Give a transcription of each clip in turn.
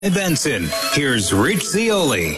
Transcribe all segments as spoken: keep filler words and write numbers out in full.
Benson, here's Rich Zeoli.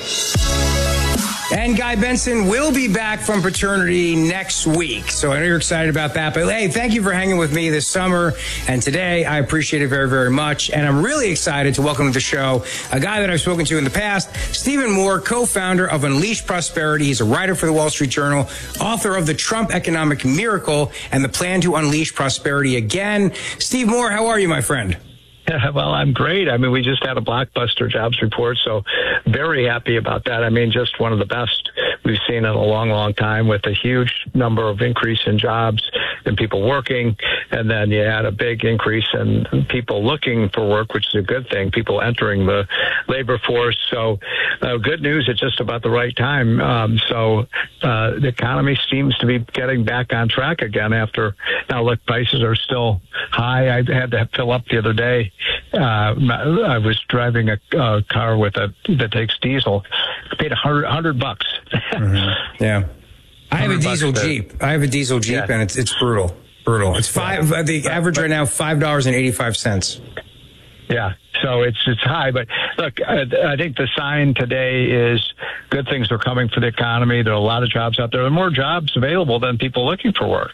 And Guy Benson will be back from paternity next week. So I know you're excited about that. But hey, thank you for hanging with me this summer and today. I appreciate it very, very much. And I'm really excited to welcome to the show a guy that I've spoken to in the past, Stephen Moore, co-founder of Unleash Prosperity. He's a writer for the Wall Street Journal, author of The Trump Economic Miracle and the Plan to Unleash Prosperity Again. Steve Moore, how are you, my friend? Yeah, well, I'm great. I mean, we just had a blockbuster jobs report, so very happy about that. I mean, just one of the best we've seen in a long, long time, with a huge number of increase in jobs and people working. And then you had a big increase in people looking for work, which is a good thing, people entering the labor force. So uh, good news at just about the right time. Um, so uh, the economy seems to be getting back on track again after, now look, prices are still high. I had to fill up the other day. Uh, I was driving a, a car with a that takes diesel. I paid a hundred, hundred bucks. Mm-hmm. Yeah, I have a diesel Jeep. I have a diesel Jeep, yeah. and it's it's brutal, brutal. It's five. Yeah. The average right now five dollars and eighty five cents. Yeah, so it's it's high, but look, I, I think the sign today is good things are coming for the economy. There are a lot of jobs out there. There are more jobs available than people looking for work.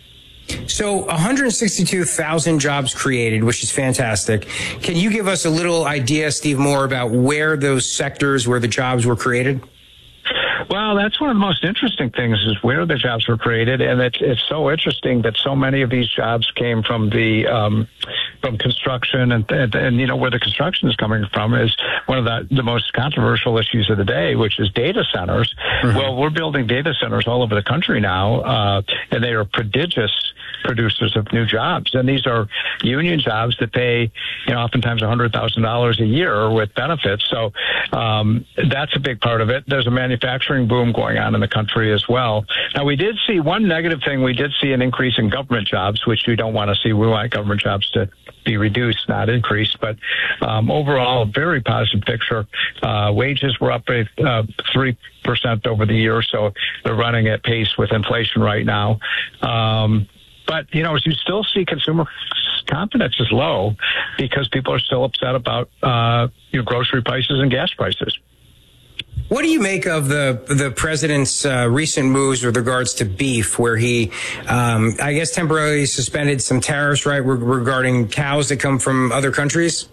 So one hundred sixty-two thousand jobs created, which is fantastic. Can you give us a little idea, Steve Moore, about where those sectors, where the jobs were created? Well, that's one of the most interesting things, is where the jobs were created. And it's, it's so interesting that so many of these jobs came from the um, from construction. And, and, and, you know, where the construction is coming from is one of the, the most controversial issues of the day, which is data centers. Mm-hmm. Well, we're building data centers all over the country now, uh, and they are prodigious producers of new jobs. And these are union jobs that pay, you know, oftentimes one hundred thousand dollars a year with benefits. So um, that's a big part of it. There's a manufacturing boom going on in the country as well. Now, we did see one negative thing. We did see an increase in government jobs, which we don't want to see. We want government jobs to be reduced, not increased. But um, overall, a very positive picture. Uh, wages were up uh, three percent over the year, so they're running at pace with inflation right now. Um, But, you know, you still see consumer confidence is low because people are still upset about uh, you know, grocery prices and gas prices. What do you make of the the president's uh, recent moves with regards to beef, where he, um, I guess, temporarily suspended some tariffs, right, regarding cows that come from other countries?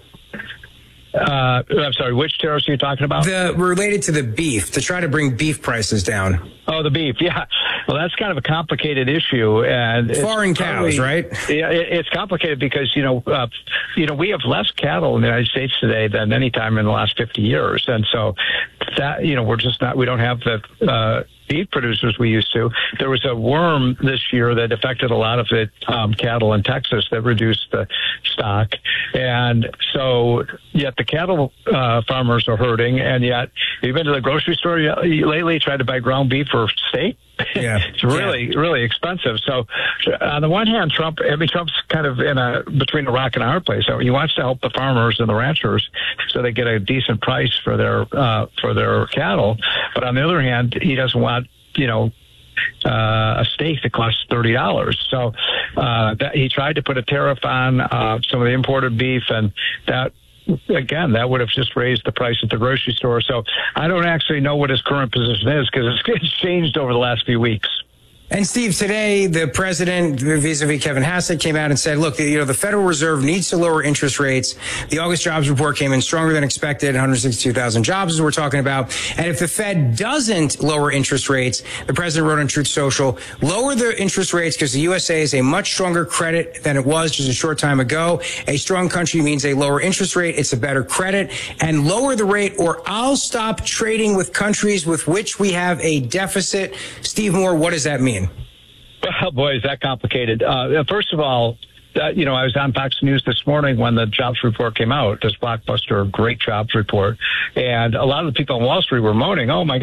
Uh, I'm sorry, which tariffs are you talking about? The related to the beef, to try to bring beef prices down. Oh, the beef, yeah. Well, that's kind of a complicated issue, and foreign cows, right? Yeah, it, it's complicated because you know, uh, you know, we have less cattle in the United States today than any time in the last fifty years, and so that you know, we're just not, we don't have the uh, beef producers we used to. There was a worm this year that affected a lot of the um, cattle in Texas that reduced the stock, and so yet the cattle uh, farmers are hurting, and yet you've been to the grocery store lately, tried to buy ground beef or steak. Yeah, it's really, yeah. really expensive. So, on the one hand, Trump, I mean, Trump's kind of in a between a rock and a hard place. So he wants to help the farmers and the ranchers so they get a decent price for their uh, for their cattle. But on the other hand, he doesn't want, you know, uh, a steak that costs thirty dollars. So uh, that he tried to put a tariff on uh, some of the imported beef, and that. Again, that would have just raised the price at the grocery store. So I don't actually know what his current position is because it's changed over the last few weeks. And Steve, today the president, vis-a-vis Kevin Hassett, came out and said, look, you know, the Federal Reserve needs to lower interest rates. The August jobs report came in stronger than expected, one hundred sixty-two thousand jobs as we're talking about. And if the Fed doesn't lower interest rates, the president wrote on Truth Social, lower the interest rates because the U S A is a much stronger credit than it was just a short time ago. A strong country means a lower interest rate. It's a better credit. And lower the rate or I'll stop trading with countries with which we have a deficit. Steve Moore, what does that mean? Well, boy, is that complicated. Uh, first of all, uh, you know, I was on Fox News this morning when the jobs report came out, this blockbuster, great jobs report. And a lot of the people on Wall Street were moaning, oh, my gosh,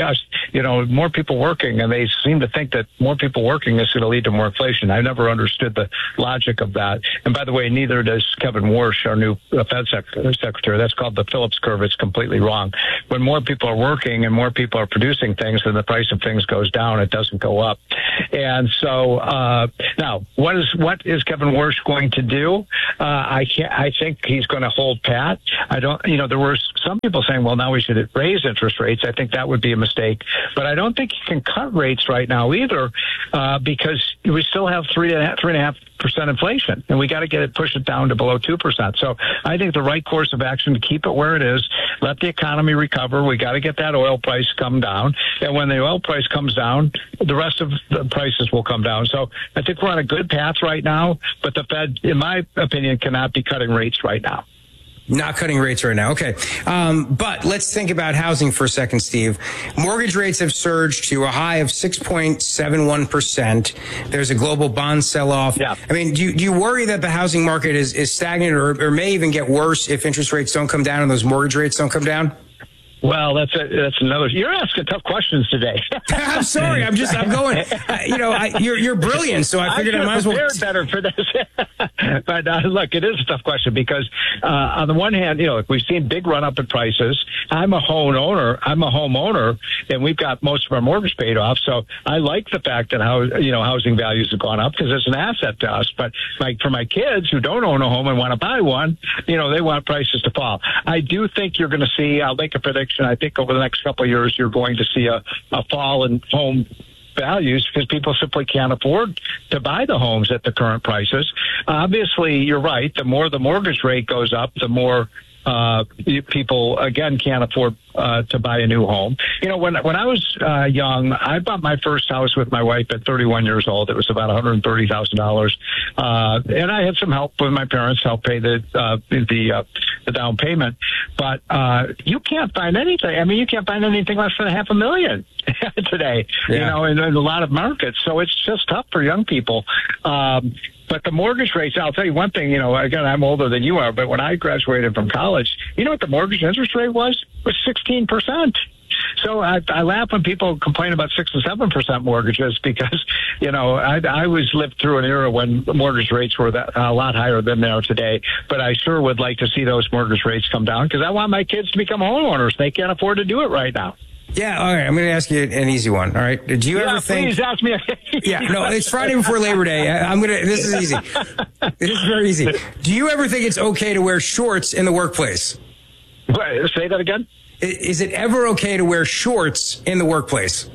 you know, more people working, and they seem to think that more people working is going to lead to more inflation. I never understood the logic of that. And by the way, neither does Kevin Warsh, our new Fed Secretary. That's called the Phillips curve. It's completely wrong. When more people are working and more people are producing things, then the price of things goes down. It doesn't go up. And so uh, now, what is what is Kevin Warsh going to do? Uh, I can't. I think he's going to hold pat. I don't. You know, there were some people saying, "Well, now we should raise interest rates." I think that would be a mistake. But I don't think you can cut rates right now either, uh, because we still have three and a half, three and a half percent inflation, and we got to get it push it down to below two percent. So I think the right course of action to keep it where it is, let the economy recover. We got to get that oil price come down, and when the oil price comes down, the rest of the prices will come down. So I think we're on a good path right now, but the Fed, in my opinion, cannot be cutting rates right now. Not cutting rates right now. Okay. Um, but let's think about housing for a second, Steve. Mortgage rates have surged to a high of six point seven one percent. There's a global bond sell-off. Yeah. I mean, do you, do you worry that the housing market is, is stagnant or, or may even get worse if interest rates don't come down and those mortgage rates don't come down? Well, that's a, that's another. You're asking tough questions today. I'm sorry. I'm just. I'm going. Uh, you know, I, you're you're brilliant. So I figured I, I might as well. Prepared better for this. But uh, look, it is a tough question because uh, on the one hand, you know, we've seen big run up in prices. I'm a home owner. I'm a homeowner, and we've got most of our mortgage paid off. So I like the fact that how you know housing values have gone up because it's an asset to us. But like for my kids who don't own a home and want to buy one, you know, they want prices to fall. I do think you're going to see. I'll make a prediction. I think over the next couple of years, you're going to see a, a fall in home values because people simply can't afford to buy the homes at the current prices. Obviously, you're right. The more the mortgage rate goes up, the more uh, people, again, can't afford uh, to buy a new home. You know, when when I was uh, young, I bought my first house with my wife at thirty-one years old. It was about one hundred thirty thousand dollars. Uh, and I had some help with my parents, help pay the uh, the, uh, the down payment. But uh, you can't find anything. I mean, you can't find anything less than half a million today, yeah. you know, in, in a lot of markets. So it's just tough for young people. Um, But the mortgage rates, I'll tell you one thing, you know, again, I'm older than you are, but when I graduated from college, you know what the mortgage interest rate was? It was sixteen percent. So I, I laugh when people complain about six and seven percent mortgages because, you know, I, I was lived through an era when mortgage rates were that, a lot higher than they are today. But I sure would like to see those mortgage rates come down because I want my kids to become homeowners. They can't afford to do it right now. Yeah, all right. I'm going to ask you an easy one. All right. Did you yeah, ever think? Please ask me. yeah, no, it's Friday before Labor Day. I'm going to. This is easy. This is very easy. Do you ever think it's okay to wear shorts in the workplace? Wait, say that again. Is it ever okay to wear shorts in the workplace?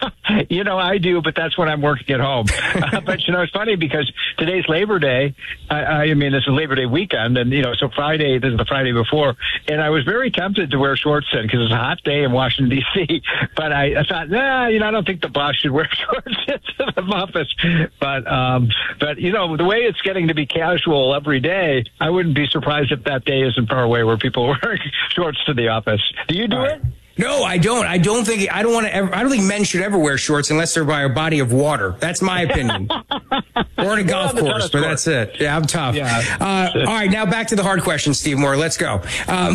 You know, I do, but that's when I'm working at home. uh, but, you know, it's funny because today's Labor Day. I, I mean, this is Labor Day weekend. And, you know, so Friday, this is the Friday before. And I was very tempted to wear shorts then because it's a hot day in Washington, D C But I, I thought, nah, you know, I don't think the boss should wear shorts into the office. But, um, but, you know, the way it's getting to be casual every day, I wouldn't be surprised if that day isn't far away where people wear shorts to the office. Do you do it? No, I don't. I don't think, I don't want to ever, I don't think men should ever wear shorts unless they're by a body of water. That's my opinion. Or on a golf well, course, but that's it. Yeah, I'm tough. Yeah. Uh, all right, now back to the hard question, Steve Moore. Let's go. Um,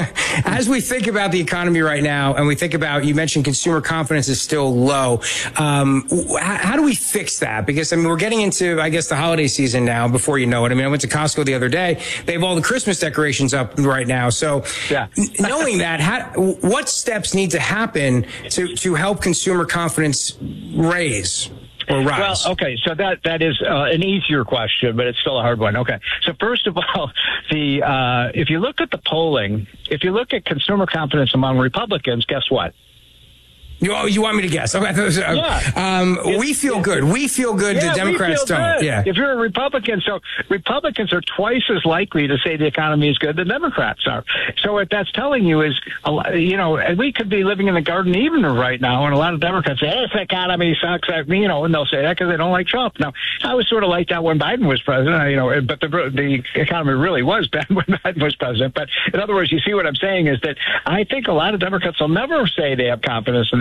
as we think about the economy right now, and we think about, you mentioned consumer confidence is still low. Um, how, how do we fix that? Because, I mean, we're getting into, I guess, the holiday season now, before you know it. I mean, I went to Costco the other day. They have all the Christmas decorations up right now. So yeah. knowing that, how, what steps need to happen to, to help consumer confidence raise? Or rise? Well, okay, so that that is uh, an easier question, but it's still a hard one. Okay, so first of all, the uh, if you look at the polling, if you look at consumer confidence among Republicans, guess what? You, oh, you want me to guess? Okay. Yeah. Um, we feel good. We feel good. Yeah, the Democrats we feel don't. good. Yeah. If you're a Republican, so Republicans are twice as likely to say the economy is good than Democrats are. So what that's telling you is, you know, we could be living in the Garden of Eden right now, and a lot of Democrats say, hey, this economy sucks. You know, and they'll say that because they don't like Trump. Now, I was sort of like that when Biden was president, you know, but the the economy really was bad when Biden was president. But in other words, you see what I'm saying is that I think a lot of Democrats will never say they have confidence in the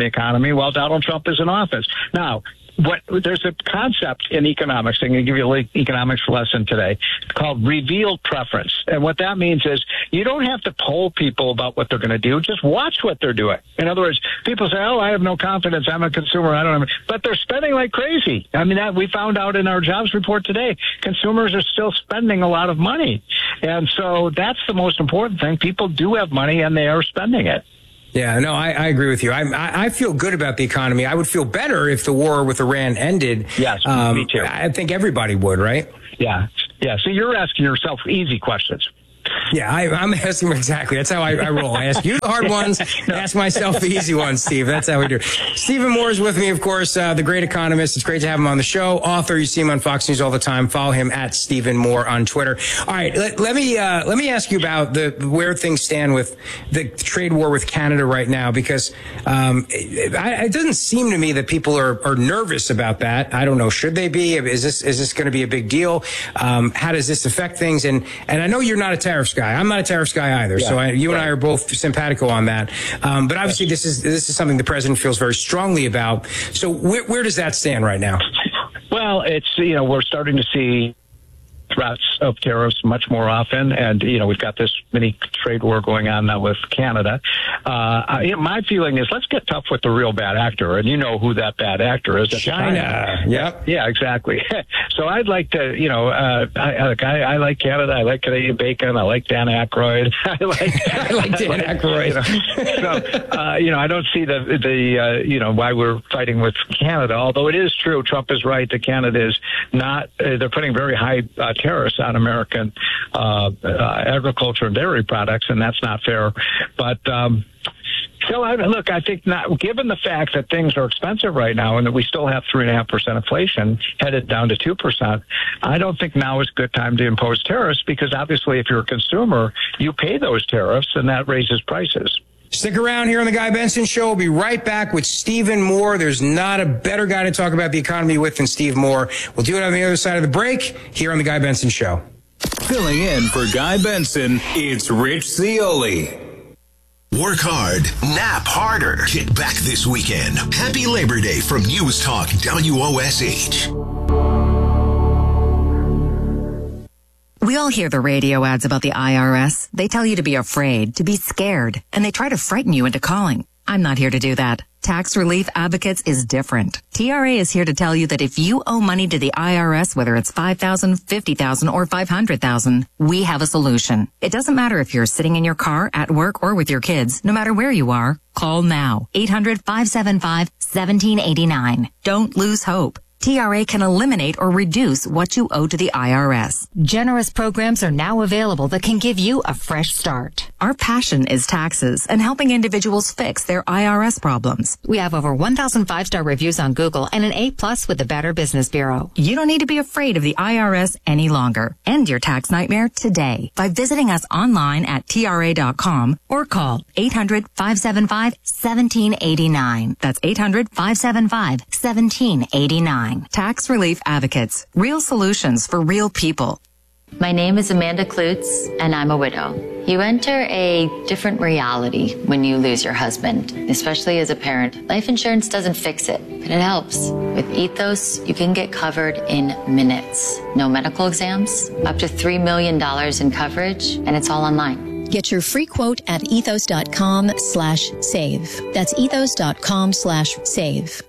economy while Donald Trump is in office. Now, what there's a concept in economics. I'm going to give you an economics lesson today called revealed preference. And what that means is you don't have to poll people about what they're going to do. Just watch what they're doing. In other words, people say, oh, I have no confidence. I'm a consumer. I don't have, but they're spending like crazy. I mean, that we found out in our jobs report today, consumers are still spending a lot of money. And so that's the most important thing. People do have money and they are spending it. Yeah, no, I, I agree with you. I, I I feel good about the economy. I would feel better if the war with Iran ended. Yes, um, me too. I think everybody would, right? Yeah, yeah. So you're asking yourself easy questions. Yeah, I, I'm asking exactly. That's how I, I roll. I ask you the hard ones, ask myself the easy ones, Steve. That's how we do. Stephen Moore is with me, of course, uh, the great economist. It's great to have him on the show. Author, you see him on Fox News all the time. Follow him at Stephen Moore on Twitter. All right, let, let me uh, let me ask you about the where things stand with the trade war with Canada right now, because um, it, it doesn't seem to me that people are, are nervous about that. I don't know. Should they be? Is this is this going to be a big deal? Um, how does this affect things? And and I know you're not a tariffs guy. I'm not a tariffs guy either. Yeah, so I, you right. and I are both simpatico on that. Um, but obviously, this is this is something the president feels very strongly about. So where, where does that stand right now? Well, it's, you know, we're starting to see threats of tariffs much more often. And, you know, we've got this mini trade war going on now with Canada. Uh, I, my feeling is let's get tough with the real bad actor. And you know who that bad actor is. China. Yep. Yeah, exactly. So I'd like to, you know, uh, I, I, I like Canada. I like Canadian bacon. I like Dan Aykroyd. I like, I like Dan Aykroyd. You know, so, uh, you know, I don't see the, the uh, you know, why we're fighting with Canada, although it is true. Trump is right that Canada is not, uh, they're putting very high uh, tariffs on American uh, uh, agriculture and dairy products, and that's not fair. But, um, So, I, look, I think not, given the fact that things are expensive right now and that we still have three point five percent inflation headed down to two percent, I don't think now is a good time to impose tariffs because obviously if you're a consumer, you pay those tariffs and that raises prices. Stick around here on the Guy Benson Show. We'll be right back with Stephen Moore. There's not a better guy to talk about the economy with than Steve Moore. We'll do it on the other side of the break here on the Guy Benson Show. Filling in for Guy Benson, it's Rich Zeoli. Work hard, nap harder. Kick back this weekend. Happy Labor Day from News Talk W O S H. We all hear the radio ads about the I R S. They tell you to be afraid, to be scared, and they try to frighten you into calling. I'm not here to do that. Tax Relief Advocates is different. T R A is here to tell you that if you owe money to the I R S, whether it's five thousand dollars, fifty thousand dollars, or five hundred thousand dollars, we have a solution. It doesn't matter if you're sitting in your car, at work, or with your kids. No matter where you are, call now. eight hundred, five seven five, one seven eight nine. Don't lose hope. T R A can eliminate or reduce what you owe to the I R S. Generous programs are now available that can give you a fresh start. Our passion is taxes and helping individuals fix their I R S problems. We have over one thousand five-star reviews on Google and an A plus with the Better Business Bureau. You don't need to be afraid of the I R S any longer. End your tax nightmare today by visiting us online at T R A dot com or call eight hundred, five seven five, one seven eight nine. That's eight hundred, five seven five, one seven eight nine. Tax Relief Advocates. Real solutions for real people. My name is Amanda Klutz, and I'm a widow. You enter a different reality when you lose your husband, especially as a parent. Life insurance doesn't fix it, but it helps. With Ethos, you can get covered in minutes. No medical exams, up to three million dollars in coverage, and it's all online. Get your free quote at ethos dot com slash save. That's ethos dot com slash save.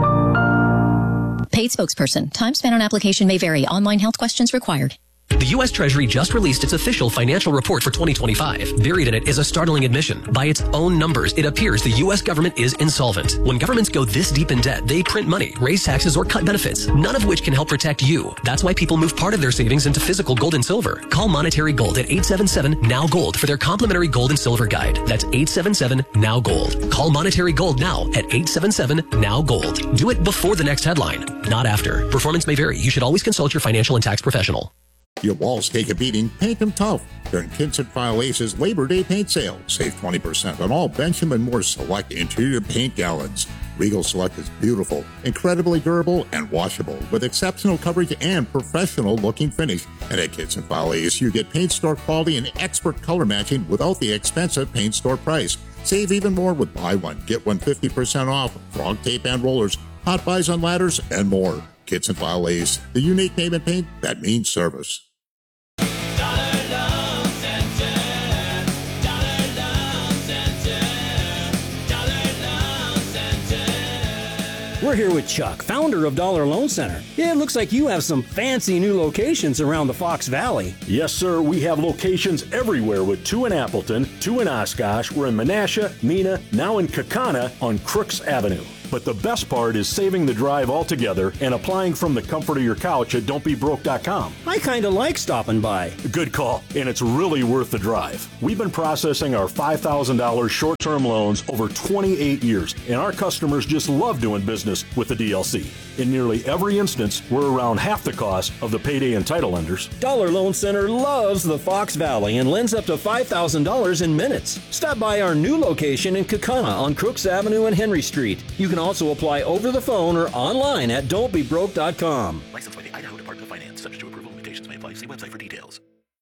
Paid spokesperson. Time spent on application may vary. Online health questions required. The U S Treasury just released its official financial report for twenty twenty-five. Buried in it is a startling admission. By its own numbers, it appears the U S government is insolvent. When governments go this deep in debt, they print money, raise taxes, or cut benefits, none of which can help protect you. That's why people move part of their savings into physical gold and silver. Call Monetary Gold at eight seven seven, N O W Gold for their complimentary gold and silver guide. That's eight seven seven, N O W Gold. Call Monetary Gold now at eight seven seven, N O W Gold. Do it before the next headline, not after. Performance may vary. You should always consult your financial and tax professional. Your walls take a beating, paint them tough. During Kinsett File Ace's Labor Day paint sale, save twenty percent on all Benjamin Moore Select interior paint gallons. Regal Select is beautiful, incredibly durable, and washable, with exceptional coverage and professional-looking finish. And at Kinsett File Ace, you get paint store quality and expert color matching without the expensive paint store price. Save even more with buy one, get one fifty percent off, frog tape and rollers, hot buys on ladders, and more. Kitson File Ace, the unique name and paint that means service. We're here with Chuck, founder of Dollar Loan Center. Yeah, it looks like you have some fancy new locations around the Fox Valley. Yes, sir. We have locations everywhere with two in Appleton, two in Oshkosh. We're in Menasha, Mena, now in Kaukauna on Crooks Avenue. But the best part is saving the drive altogether and applying from the comfort of your couch at don't be broke dot com. I kind of like stopping by. Good call, and it's really worth the drive. We've been processing our five thousand dollars short-term loans over twenty-eight years, and our customers just love doing business with the D L C. In nearly every instance, we're around half the cost of the payday and title lenders. Dollar Loan Center loves the Fox Valley and lends up to five thousand dollars in minutes. Stop by our new location in Kaukauna on Crooks Avenue and Henry Street. You can also apply over the phone or online at don't be broke dot com. Licensed by the Idaho Department of Finance. Subject to approval. Limitations may apply. See website for details.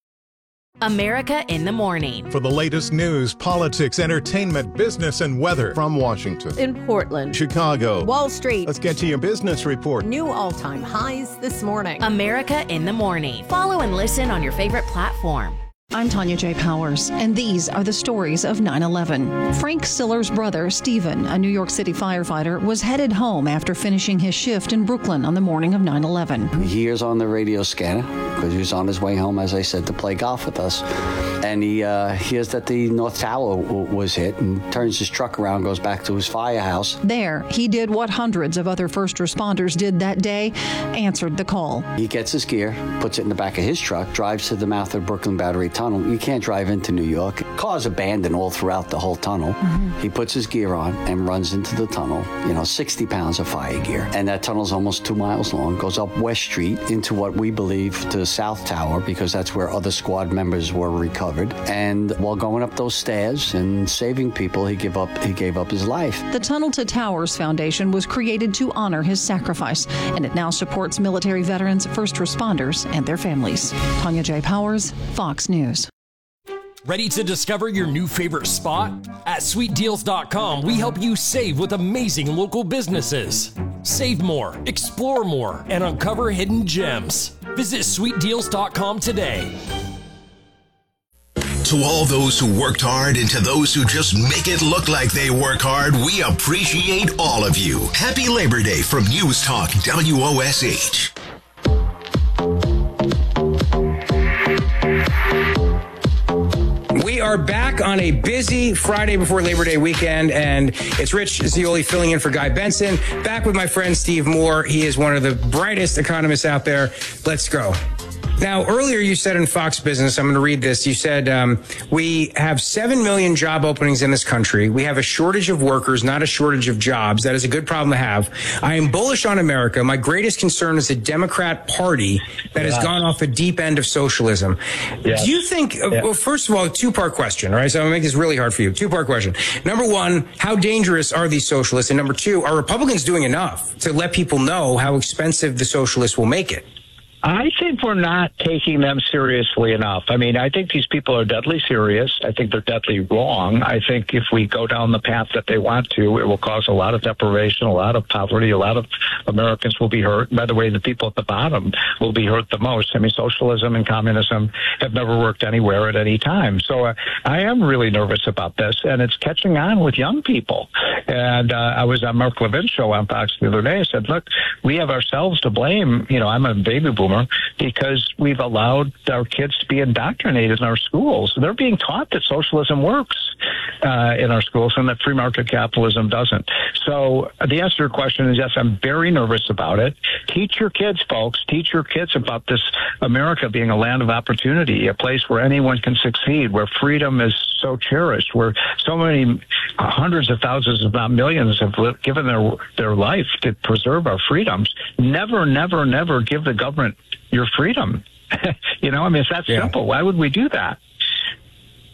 America in the Morning. For the latest news, politics, entertainment, business, and weather. From Washington, in Portland, Chicago, Wall Street. Let's get to your business report. New all-time highs this morning. America in the Morning. Follow and listen on your favorite platform. I'm Tanya J. Powers, and these are the stories of nine eleven. Frank Siller's brother, Stephen, a New York City firefighter, was headed home after finishing his shift in Brooklyn on the morning of nine eleven. He hears on the radio scanner, because he was on his way home, as I said, to play golf with us, and he uh, hears that the North Tower w- was hit and turns his truck around, goes back to his firehouse. There, he did what hundreds of other first responders did that day, answered the call. He gets his gear, puts it in the back of his truck, drives to the mouth of Brooklyn Battery Tunnel. You can't drive into New York. Cars abandoned all throughout the whole tunnel. Mm-hmm. He puts his gear on and runs into the tunnel, you know, sixty pounds of fire gear. And that tunnel's almost two miles long, goes up West Street into what we believe to the South Tower, because that's where other squad members were recovered. And while going up those stairs and saving people, he gave up, he gave up his life. The Tunnel to Towers Foundation was created to honor his sacrifice, and it now supports military veterans, first responders, and their families. Tanya J. Powers, Fox News. Ready to discover your new favorite spot? At sweet deals dot com, we help you save with amazing local businesses. Save more, explore more, and uncover hidden gems. Visit sweet deals dot com today. To all those who worked hard and to those who just make it look like they work hard, we appreciate all of you. Happy Labor Day from News Talk W O S H. We are back on a busy Friday before Labor Day weekend, and it's Rich Zeoli filling in for Guy Benson. Back with my friend Steve Moore. He is one of the brightest economists out there. Let's go. Now, earlier you said in Fox Business, I'm going to read this. You said, um, we have seven million job openings in this country. We have a shortage of workers, not a shortage of jobs. That is a good problem to have. I am bullish on America. My greatest concern is the Democrat Party that yes. has gone off a deep end of socialism. Yes. Do you think, yeah. well, first of all, a two-part question, all right? So I'm going to make this really hard for you. Two-part question. Number one, how dangerous are these socialists? And number two, are Republicans doing enough to let people know how expensive the socialists will make it? I think we're not taking them seriously enough. I mean, I think these people are deadly serious. I think they're deadly wrong. I think if we go down the path that they want to, it will cause a lot of deprivation, a lot of poverty, a lot of Americans will be hurt. By the way, the people at the bottom will be hurt the most. I mean, socialism and communism have never worked anywhere at any time. So uh, I am really nervous about this, and it's catching on with young people. And uh, I was on Mark Levin's show on Fox the other day. I said, look, we have ourselves to blame. You know, I'm a baby boomer. Because we've allowed our kids to be indoctrinated in our schools. They're being taught that socialism works uh, in our schools and that free market capitalism doesn't. So the answer to your question is yes, I'm very nervous about it. Teach your kids, folks. Teach your kids about this America being a land of opportunity, a place where anyone can succeed, where freedom is so cherished, where so many uh, hundreds of thousands, if not millions, have lived, given their their life to preserve our freedoms. Never, never, never give the government your freedom. You know, I mean, it's that yeah. simple. Why would we do that?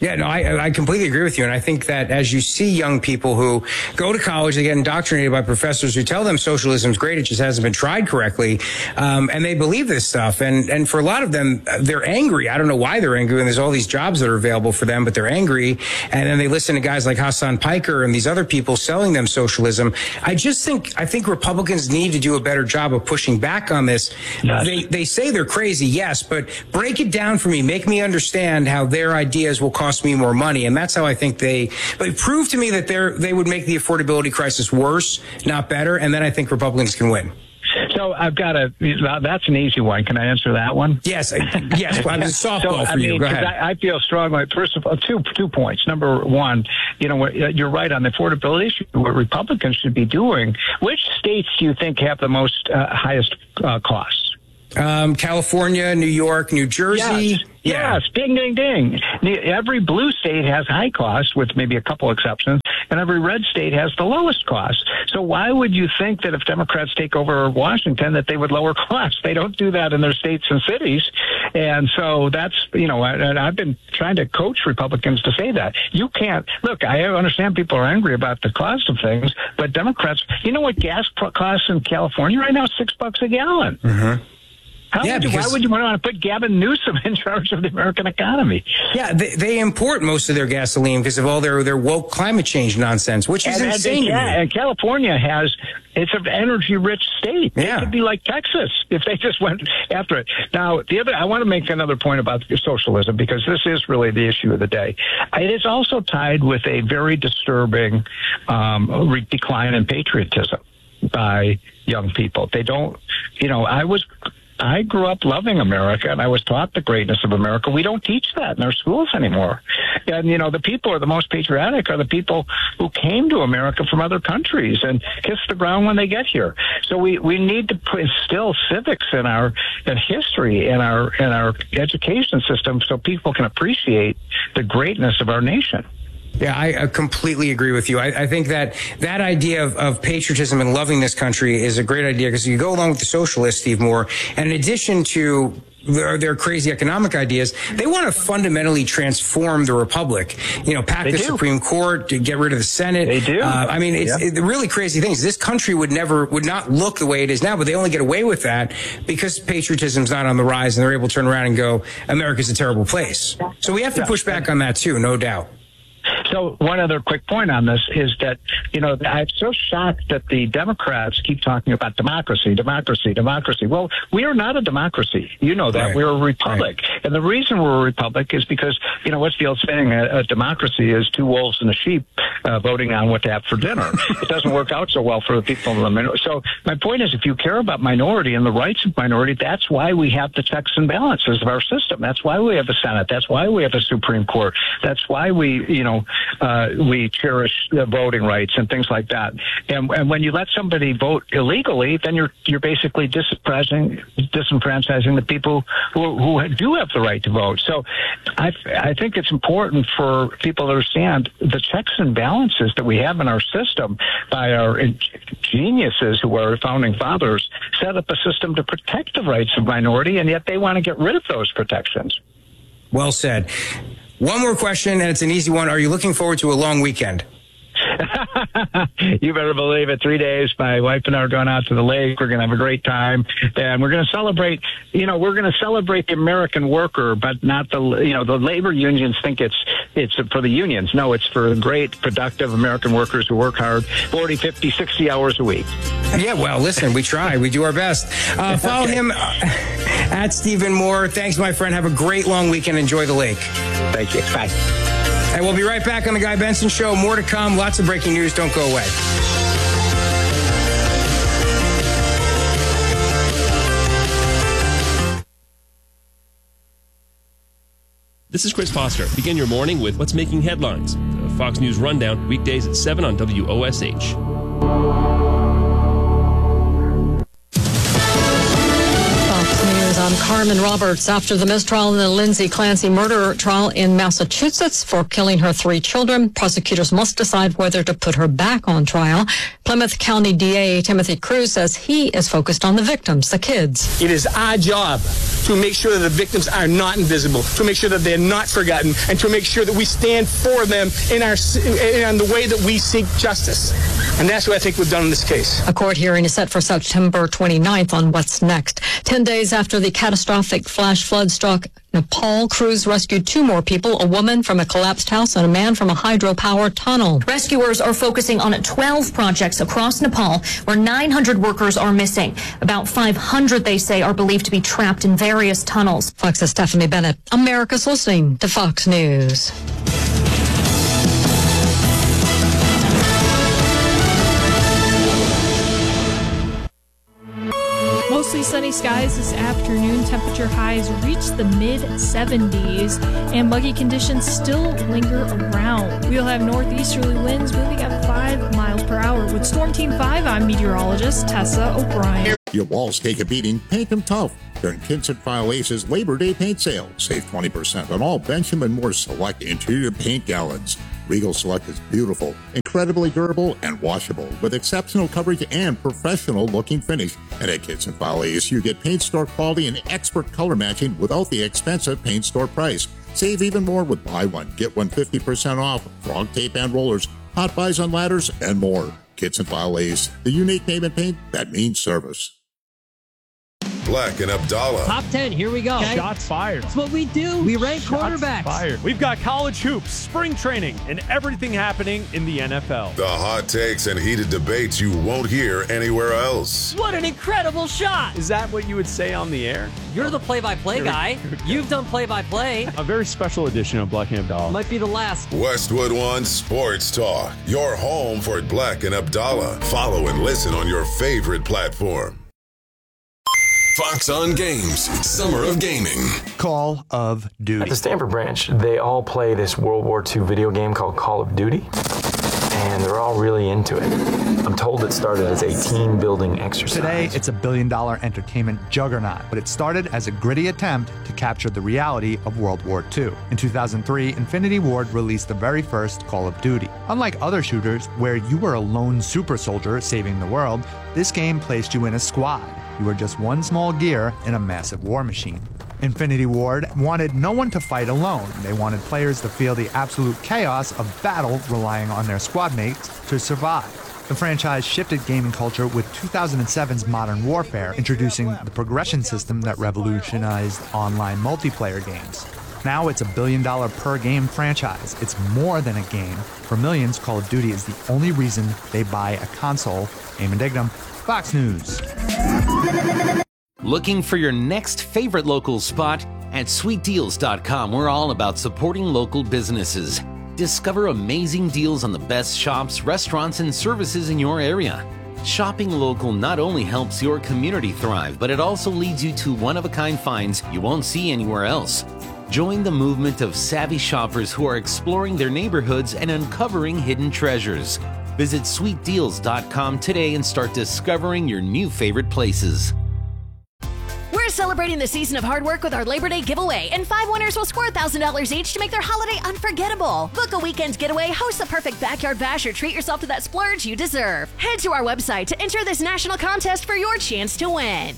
Yeah, no, I, I completely agree with you. And I think that as you see young people who go to college, they get indoctrinated by professors who tell them socialism's great, it just hasn't been tried correctly. Um, and they believe this stuff. And, and for a lot of them, they're angry. I don't know why they're angry. And there's all these jobs that are available for them, but they're angry. And then they listen to guys like Hassan Piker and these other people selling them socialism. I just think, I think Republicans need to do a better job of pushing back on this. Yes. They, they say they're crazy, yes, but break it down for me. Make me understand how their ideas will cost me more money, and that's how I think they. But prove to me that they're they would make the affordability crisis worse, not better, and then I think Republicans can win. So I've got a. That's an easy one. Can I answer that one? Yes, yes. Well, it's a softball so, for I mean, you. Go ahead. I, I feel strongly. First of all, two two points. Number one, you know, you're right on the affordability issue. What Republicans should be doing. Which states do you think have the most uh, highest uh, costs? Um, California, New York, New Jersey. Yes. Yeah. Yes, ding, ding, ding. Every blue state has high costs, with maybe a couple exceptions, and every red state has the lowest costs. So why would you think that if Democrats take over Washington that they would lower costs? They don't do that in their states and cities. And so that's, you know, and I've been trying to coach Republicans to say that. You can't, look, I understand people are angry about the cost of things, but Democrats, you know what gas costs in California right now? Six bucks a gallon. Mm-hmm. How yeah, would you, because, why would you want to put Gavin Newsom in charge of the American economy? Yeah, they, they import most of their gasoline because of all their, their woke climate change nonsense, which is and, insane. And, and, and California has, it's an energy-rich state. Yeah. It could be like Texas if they just went after it. Now, the other, I want to make another point about socialism because this is really the issue of the day. It is also tied with a very disturbing um, decline in patriotism by young people. They don't, you know, I was... I grew up loving America, and I was taught the greatness of America. We don't teach that in our schools anymore. And, you know, the people who are the most patriotic are the people who came to America from other countries and kiss the ground when they get here. So we, we need to instill civics in our in history in our in our education system so people can appreciate the greatness of our nation. Yeah, I, I completely agree with you. I, I think that that idea of, of patriotism and loving this country is a great idea because you go along with the socialists, Steve Moore, and in addition to their, their crazy economic ideas, they want to fundamentally transform the republic. You know, pack they the do. Supreme Court, to get rid of the Senate. They do. Uh, I mean, it's yeah. it, the really crazy things. This country would never, would not look the way it is now, but they only get away with that because patriotism's not on the rise and they're able to turn around and go, America's a terrible place. So we have to yeah. push back on that too, no doubt. So one other quick point on this is that, you know, I'm so shocked that the Democrats keep talking about democracy, democracy, democracy. Well, we are not a democracy. You know that. Right. We're a republic. Right. And the reason we're a republic is because, you know, what's the old saying? A, a democracy is two wolves and a sheep uh, voting on what to have for dinner. It doesn't work out so well for the people in the minority. So my point is, if you care about minority and the rights of minority, that's why we have the checks and balances of our system. That's why we have a Senate. That's why we have a Supreme Court. That's why we, you know, Uh, we cherish the voting rights and things like that. And, and when you let somebody vote illegally, then you're you're basically disenfranchising, disenfranchising the people who, who do have the right to vote. So I, I think it's important for people to understand the checks and balances that we have in our system by our geniuses who are founding fathers set up a system to protect the rights of minority, and yet they want to get rid of those protections. Well said. One more question, and it's an easy one. Are you looking forward to a long weekend? You better believe it. Three days. My wife and I are going out to the lake. We're going to have a great time. And we're going to celebrate, you know, we're going to celebrate the American worker, but not the, you know, the labor unions think it's, it's for the unions. No, it's for great, productive American workers who work hard, forty, fifty, sixty hours a week. Yeah, well, listen, we try. We do our best. Uh, follow okay. him at Stephen Moore. Thanks, my friend. Have a great long weekend. Enjoy the lake. Thank you. Bye. And we'll be right back on the Guy Benson Show. More to come. Lots of breaking news. Don't go away. This is Chris Foster. Begin your morning with what's making headlines. The Fox News Rundown, weekdays at seven on W O S H. Fox News on Carmen Roberts. After the mistrial in the Lindsay Clancy murder trial in Massachusetts for killing her three children, prosecutors must decide whether to put her back on trial. Plymouth County D A Timothy Cruz says he is focused on the victims, the kids. It is our job to make sure that the victims are not invisible, to make sure that they're not forgotten, and to make sure that we stand for them in our in the way that we seek justice. And that's what I think we've done in this case. A court hearing is set for September twenty-ninth on What's Next. Ten days after the catastrophic flash flood struck Nepal, crews rescued two more people, a woman from a collapsed house and a man from a hydropower tunnel. Rescuers are focusing on twelve projects across Nepal where nine hundred workers are missing. About five hundred, they say, are believed to be trapped in various tunnels. Fox's Stephanie Bennett. America's listening to Fox News. Mostly sunny skies this afternoon. Temperature highs reach the mid seventies, and muggy conditions still linger around. We'll have northeasterly winds moving at five miles per hour. With Storm Team five, I'm meteorologist Tessa O'Brien. Your walls take a beating, paint them tough. During Kinsett File Ace's Labor Day paint sale, save twenty percent on all Benjamin Moore Select interior paint gallons. Regal Select is beautiful, incredibly durable, and washable, with exceptional coverage and professional-looking finish. And at Kinsett File Ace, you get paint store quality and expert color matching without the expensive paint store price. Save even more with buy one, get one fifty percent off, frog tape and rollers, hot buys on ladders, and more. Kinsett File Ace, the unique name in paint that means service. Black and Abdallah. Top ten, here we go. Okay. Shots fired. That's what we do. We rank Shots quarterbacks. Fired. We've got college hoops, spring training, and everything happening in the N F L. The hot takes and heated debates you won't hear anywhere else. What an incredible shot. Is that what you would say on the air? You're the play-by-play guy. You've done play-by-play. A very special edition of Black and Abdallah. Might be the last. Westwood One Sports Talk. Your home for Black and Abdallah. Follow and listen on your favorite platform. Fox on Games, Summer of Gaming. Call of Duty. At the Stanford branch, they all play this World War Two video game called Call of Duty, and they're all really into it. I'm told it started as a team-building exercise. Today, it's a billion-dollar entertainment juggernaut, but it started as a gritty attempt to capture the reality of World War Two. In two thousand three, Infinity Ward released the very first Call of Duty. Unlike other shooters, where you were a lone super soldier saving the world, this game placed you in a squad. You were just one small gear in a massive war machine. Infinity Ward wanted no one to fight alone. They wanted players to feel the absolute chaos of battle, relying on their squad mates to survive. The franchise shifted gaming culture with two thousand seven's Modern Warfare, introducing the progression system that revolutionized online multiplayer games. Now it's a billion-dollar per-game franchise. It's more than a game. For millions, Call of Duty is the only reason they buy a console. Eamon Dignam, Fox News. Looking for your next favorite local spot? At sweet deals dot com, we're all about supporting local businesses. Discover amazing deals on the best shops, restaurants, and services in your area. Shopping local not only helps your community thrive, but it also leads you to one-of-a-kind finds you won't see anywhere else. Join the movement of savvy shoppers who are exploring their neighborhoods and uncovering hidden treasures. Visit sweet deals dot com today and start discovering your new favorite places. We're celebrating the season of hard work with our Labor Day giveaway, and five winners will score one thousand dollars each to make their holiday unforgettable. Book a weekend getaway, host the perfect backyard bash, or treat yourself to that splurge you deserve. Head to our website to enter this national contest for your chance to win.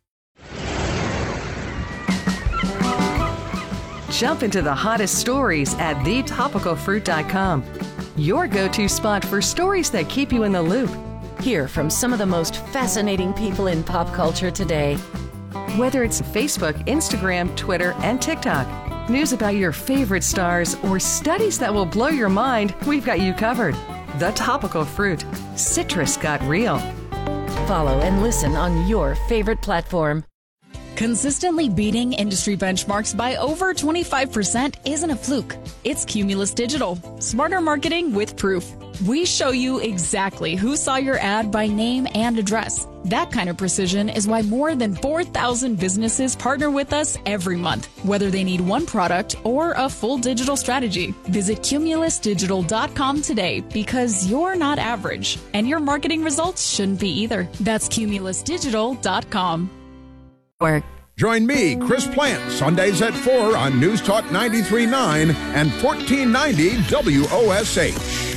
Jump into the hottest stories at the topical fruit dot com. Your go-to spot for stories that keep you in the loop. Hear from some of the most fascinating people in pop culture today. Whether it's Facebook, Instagram, Twitter, and TikTok, news about your favorite stars, or studies that will blow your mind, we've got you covered. The Topical Fruit. Citrus got real. Follow and listen on your favorite platform. Consistently beating industry benchmarks by over twenty-five percent isn't a fluke. It's Cumulus Digital. Smarter marketing with proof. We show you exactly who saw your ad by name and address. That kind of precision is why more than four thousand businesses partner with us every month, whether they need one product or a full digital strategy. Visit cumulus digital dot com today, because you're not average, and your marketing results shouldn't be either. That's cumulus digital dot com. Join me, Chris Plant, Sundays at four on News Talk ninety-three point nine and fourteen ninety W O S H.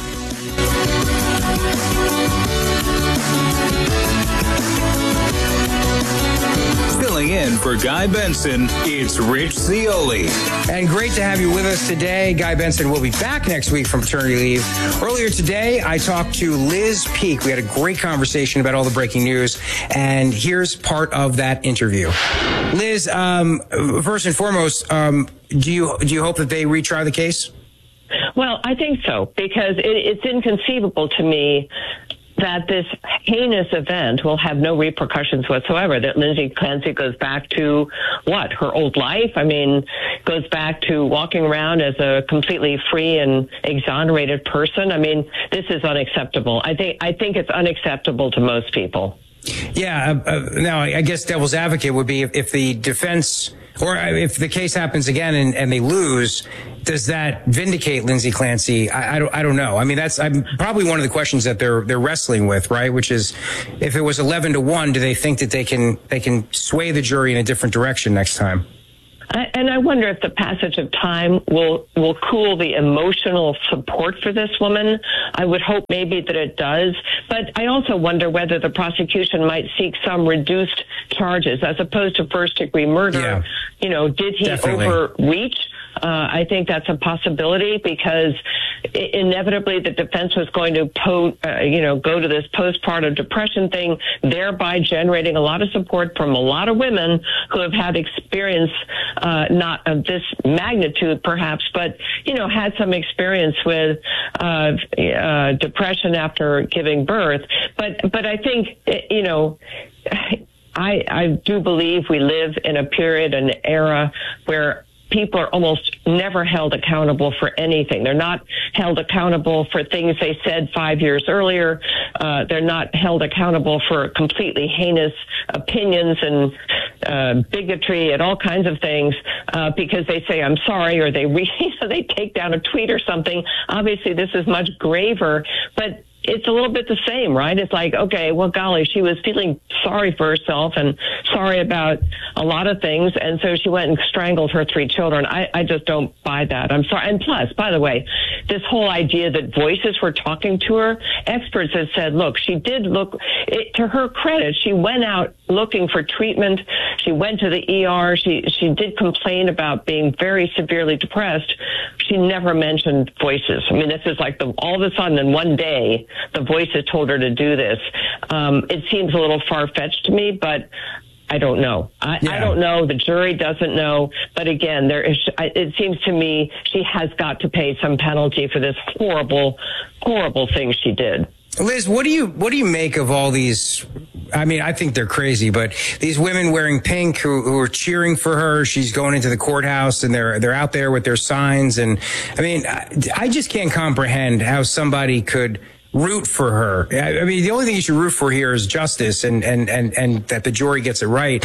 Filling in for Guy Benson, it's Rich Cioli. And great to have you with us today. Guy Benson will be back next week from paternity leave. Earlier today, I talked to Liz Peek. We had a great conversation about all the breaking news, and here's part of that interview. Liz, um, first and foremost, um, do you do you hope that they retry the case? Well, I think so, because it, it's inconceivable to me that this heinous event will have no repercussions whatsoever, that Lindsay Clancy goes back to, what, her old life? I mean, goes back to walking around as a completely free and exonerated person. I mean, this is unacceptable. I think I think it's unacceptable to most people. Yeah. Uh, uh, now, I guess devil's advocate would be if, if the defense, or if the case happens again and, and they lose, does that vindicate Lindsay Clancy? I, I don't. I don't know. I mean, that's I'm probably one of the questions that they're they're wrestling with, right? Which is, if it was eleven to one, do they think that they can they can sway the jury in a different direction next time? I, and I wonder if the passage of time will will cool the emotional support for this woman. I would hope maybe that it does. But I also wonder whether the prosecution might seek some reduced charges as opposed to first degree murder. Yeah, you know, did he definitely overreach? Uh, I think that's a possibility, because I- inevitably the defense was going to, po- uh, you know, go to this postpartum depression thing, thereby generating a lot of support from a lot of women who have had experience, uh, not of this magnitude perhaps, but, you know, had some experience with uh, uh, depression after giving birth. But, but I think, you know, I, I do believe we live in a period, an era where people are almost never held accountable for anything. They're not held accountable for things they said five years earlier. Uh, they're not held accountable for completely heinous opinions and uh, bigotry and all kinds of things uh, because they say, I'm sorry, or they re- they take down a tweet or something. Obviously, this is much graver, but it's a little bit the same, right? It's like, okay, well, golly, she was feeling sorry for herself and sorry about a lot of things, and so she went and strangled her three children. I, I just don't buy that. I'm sorry. And plus, by the way, this whole idea that voices were talking to her, experts have said, look, she did look, it, to her credit, she went out looking for treatment. She went to the E R. She, she did complain about being very severely depressed. She never mentioned voices. I mean, this is like the, all of a sudden in one day, the voices told her to do this. Um, it seems a little far-fetched to me, but I don't know. I, yeah. I don't know. The jury doesn't know. But again, there is. It seems to me she has got to pay some penalty for this horrible, horrible thing she did. Liz, what do you what do you make of all these? I mean, I think they're crazy, but these women wearing pink who, who are cheering for her. She's going into the courthouse, and they're they're out there with their signs. And I mean, I, I just can't comprehend how somebody could root for her. I mean, the only thing you should root for here is justice and, and, and, and that the jury gets it right.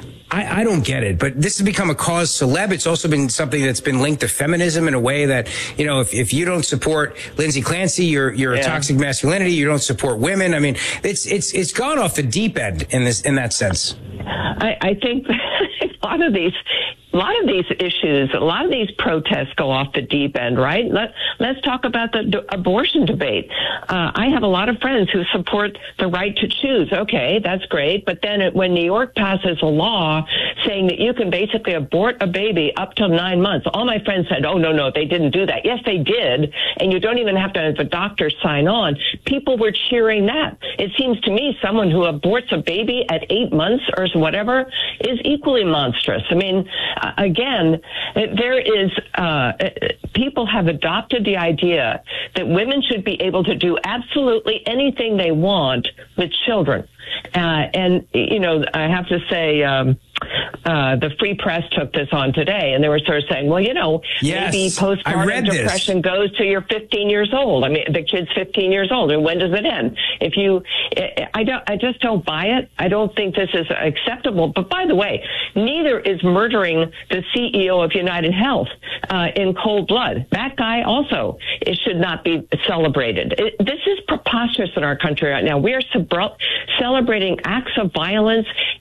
I, I don't get it, but this has become a cause celeb. It's also been something that's been linked to feminism in a way that, you know, if, if you don't support Lindsay Clancy, you're, you're yeah. a toxic masculinity. You don't support women. I mean, it's, it's, it's gone off the deep end in this, in that sense. I, I think a lot of these, a lot of these issues, a lot of these protests go off the deep end, right? Let, let's talk about the d- abortion debate. Uh, I have a lot of friends who support the right to choose. Okay, that's great. But then it, when New York passes a law saying that you can basically abort a baby up to nine months, all my friends said, oh, no, no, they didn't do that. Yes, they did. And you don't even have to have a doctor sign on. People were cheering that. It seems to me someone who aborts a baby at eight months or whatever is equally monstrous. I mean, uh, again, there is, uh, people have adopted the idea that women should be able to do absolutely anything they want with children. Uh, and, you know, I have to say, um, uh, the Free Press took this on today, and they were sort of saying, well, you know, yes, maybe postpartum depression this. goes to you're fifteen years old. I mean, the kid's fifteen years old, and when does it end? If you, I don't, I just don't buy it. I don't think this is acceptable. But by the way, neither is murdering the C E O of United Health uh, in cold blood. That guy also, it should not be celebrated. It, this is preposterous in our country right now. We are sub- celebrating acts of violence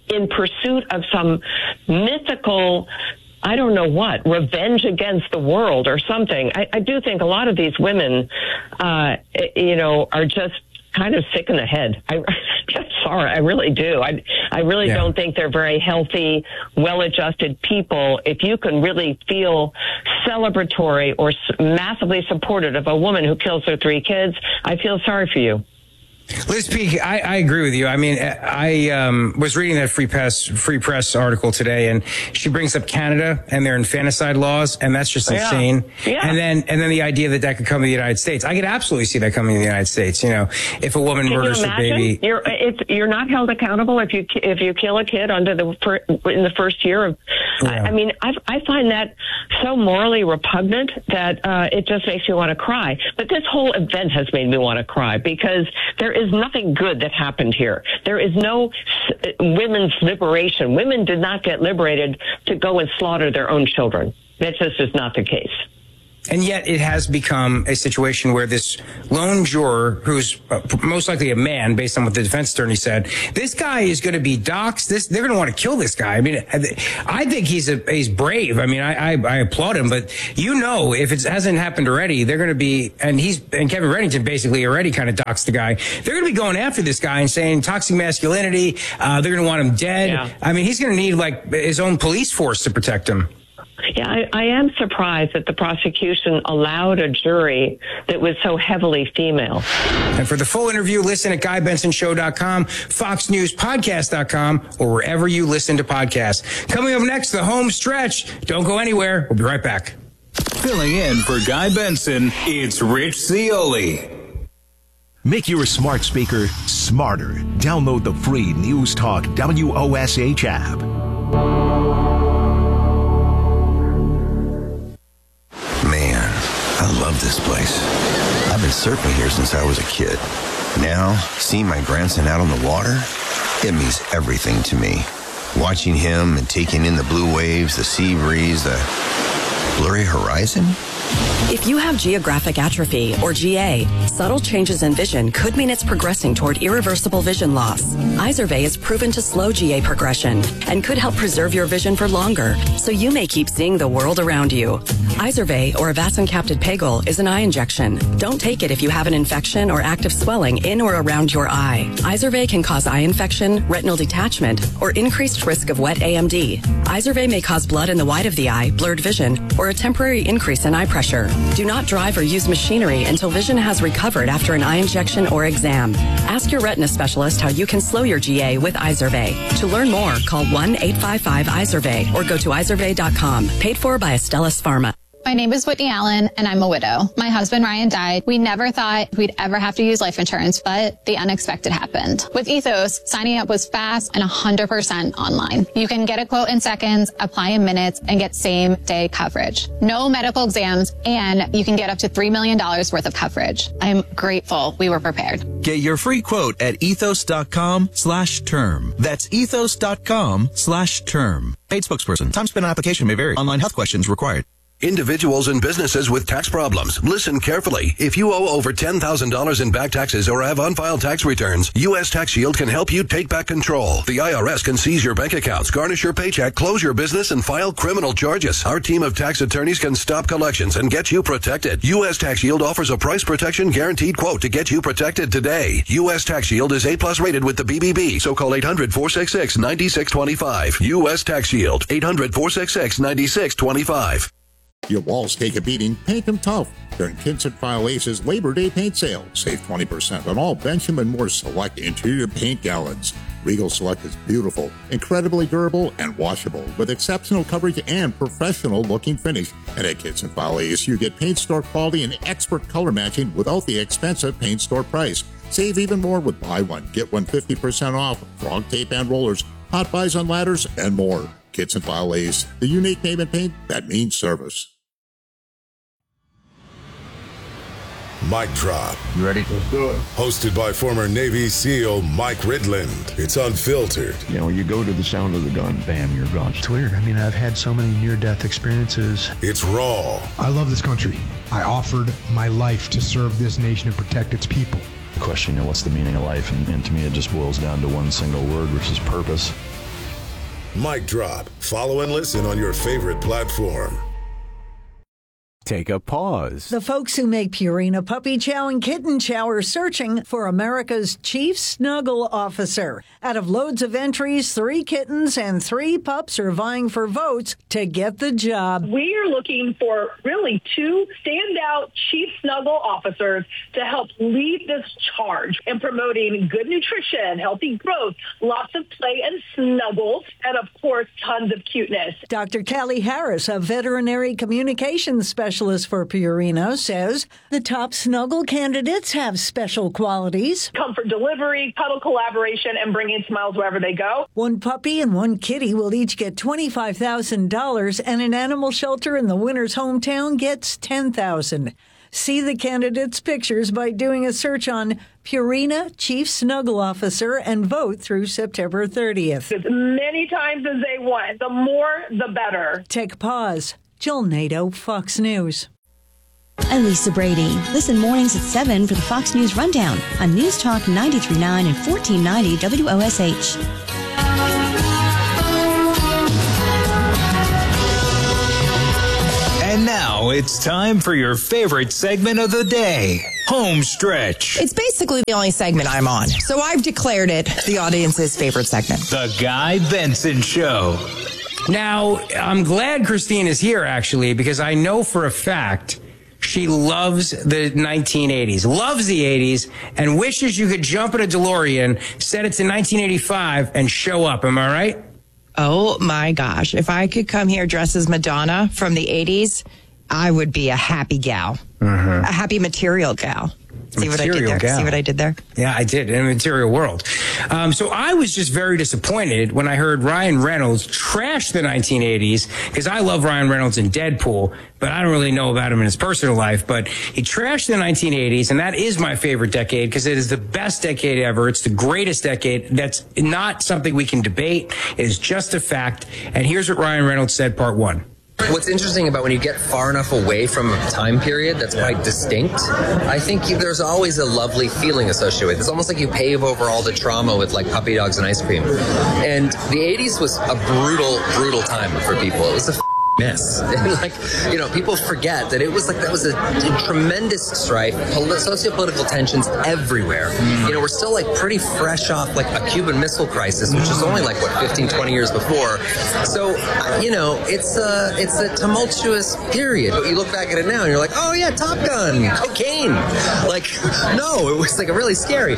in pursuit of some mythical, I don't know what, revenge against the world or something. I, I do think a lot of these women, uh, you know, are just kind of sick in the head. I, I'm sorry, I really do. I, I really yeah. don't think they're very healthy, well-adjusted people. If you can really feel celebratory or massively supportive of a woman who kills her three kids, I feel sorry for you. Liz Peek, I, I agree with you. I mean, I um, was reading that Free Press, Free Press article today, and she brings up Canada and their infanticide laws, and that's just yeah. insane. Yeah. And then, and then the idea that that could come to the United States. I could absolutely see that coming to the United States. You know, if a woman Can murders you her baby, you're it's, you're not held accountable if you if you kill a kid under the in the first year of. Yeah. I, I mean, I I find that so morally repugnant that uh, it just makes me want to cry. But this whole event has made me want to cry because there is nothing good that happened here. There is no s- women's liberation. Women did not get liberated to go and slaughter their own children. That just is not the case. And yet it has become a situation where this lone juror, who's uh, most likely a man, based on what the defense attorney said, this guy is going to be doxxed. This, they're going to want to kill this guy. I mean, I think he's a, he's brave. I mean, I, I, I applaud him, but you know, if it hasn't happened already, they're going to be, and he's, and Kevin Reddington basically already kind of doxed the guy. They're going to be going after this guy and saying toxic masculinity. Uh, they're going to want him dead. Yeah. I mean, he's going to need like his own police force to protect him. Yeah, I, I am surprised that the prosecution allowed a jury that was so heavily female. And for the full interview, listen at guy benson show dot com, fox news podcast dot com, or wherever you listen to podcasts. Coming up next, the home stretch. Don't go anywhere. We'll be right back. Filling in for Guy Benson, it's Rich Zeoli. Make your smart speaker smarter. Download the free News Talk W O S H app. Man, I love this place. I've been surfing here since I was a kid. Now, seeing my grandson out on the water, it means everything to me. Watching him and taking in the blue waves, the sea breeze, the blurry horizon. If you have geographic atrophy, or G A, subtle changes in vision could mean it's progressing toward irreversible vision loss. Izervay is proven to slow G A progression and could help preserve your vision for longer, so you may keep seeing the world around you. Izervay, or avacincaptad pegol, is an eye injection. Don't take it if you have an infection or active swelling in or around your eye. Izervay can cause eye infection, retinal detachment, or increased risk of wet A M D. Izervay may cause blood in the white of the eye, blurred vision, or a temporary increase in eye pressure. Do not drive or use machinery until vision has recovered after an eye injection or exam. Ask your retina specialist how you can slow your G A with Izervay. To learn more, call one eight five five Izervay or go to izervay dot com. Paid for by Astellas Pharma. My name is Whitney Allen, and I'm a widow. My husband, Ryan, died. We never thought we'd ever have to use life insurance, but the unexpected happened. With Ethos, signing up was fast and one hundred percent online. You can get a quote in seconds, apply in minutes, and get same-day coverage. No medical exams, and you can get up to three million dollars worth of coverage. I'm grateful we were prepared. Get your free quote at ethos dot com slash term. That's ethos dot com slash term. Paid spokesperson. Time spent on application may vary. Online health questions required. Individuals and businesses with tax problems, listen carefully. If you owe over ten thousand dollars in back taxes or have unfiled tax returns, U S Tax Shield can help you take back control. The I R S can seize your bank accounts, garnish your paycheck, close your business, and file criminal charges. Our team of tax attorneys can stop collections and get you protected. U S Tax Shield offers a price protection guaranteed quote to get you protected today. U S Tax Shield is A plus rated with the B B B, so call eight hundred, four six six, nine six two five. U S Tax Shield, eight hundred, four six six, nine six two five. Your walls take a beating, paint them tough. During Kinsett File Ace's Labor Day paint sale, save twenty percent on all Benjamin Moore Select interior paint gallons. Regal Select is beautiful, incredibly durable, and washable, with exceptional coverage and professional-looking finish. And at Kinsett File Ace, you get paint store quality and expert color matching without the expensive paint store price. Save even more with buy one, get one fifty percent off, frog tape and rollers, hot buys on ladders, and more. Kinsett File Ace, the unique name in paint that means service. Mic Drop. You ready? Let's do it. Hosted by former Navy SEAL Mike Ridland. It's unfiltered. You know, you go to the sound of the gun, bam, you're gone. It's weird. I mean, I've had so many near-death experiences. It's raw. I love this country. I offered my life to serve this nation and protect its people. The question, you know, what's the meaning of life? And, and to me, it just boils down to one single word, which is purpose. Mic drop. Follow and listen on your favorite platform. Take a pause. The folks who make Purina Puppy Chow and Kitten Chow are searching for America's chief snuggle officer. Out of loads of entries, three kittens and three pups are vying for votes to get the job. We are looking for really two standout chief snuggle officers to help lead this charge in promoting good nutrition, healthy growth, lots of play and snuggles, and of course, tons of cuteness. Doctor Callie Harris, a veterinary communications specialist for Purina, says the top snuggle candidates have special qualities. Comfort delivery, cuddle collaboration, and bringing smiles wherever they go. One puppy and one kitty will each get twenty-five thousand dollars, and an animal shelter in the winner's hometown gets ten thousand dollars. See the candidates' pictures by doing a search on Purina Chief Snuggle Officer and vote through September thirtieth. As many times as they want, the more, the better. Take a pause. Jill Nato, Fox News. I'm Lisa Brady. Listen mornings at seven for the Fox News Rundown on News Talk ninety-three point nine and fourteen ninety W O S H. And now it's time for your favorite segment of the day, Home Stretch. It's basically the only segment I'm on, so I've declared it the audience's favorite segment. The Guy Benson Show. Now, I'm glad Christine is here, actually, because I know for a fact she loves the nineteen eighties, loves the eighties, and wishes you could jump in a DeLorean, set it to nineteen eighty-five, and show up. Am I right? Oh, my gosh. If I could come here dressed as Madonna from the eighties, I would be a happy gal, mm-hmm. a happy material gal. See what I did there? Gal. See what I did there? Yeah, I did, in a material world. Um, so I was just very disappointed when I heard Ryan Reynolds trash the nineteen eighties, because I love Ryan Reynolds in Deadpool, but I don't really know about him in his personal life. But he trashed the nineteen eighties, and that is my favorite decade, because it is the best decade ever. It's the greatest decade. That's not something we can debate. It is just a fact. And here's what Ryan Reynolds said, part one. What's interesting about when you get far enough away from a time period that's quite distinct, I think you, there's always a lovely feeling associated with it. It's almost like you pave over all the trauma with like puppy dogs and ice cream. And the eighties was a brutal, brutal time for people. It was a mess. And like, you know, people forget that it was like, that was a, a tremendous strife, poli- socio-political tensions everywhere. Mm. You know, we're still like pretty fresh off like a Cuban Missile Crisis, which was only like, what, fifteen, twenty years before. So, you know, it's a, it's a tumultuous period. But you look back at it now and you're like, oh yeah, Top Gun, cocaine. Like, no, it was like really scary.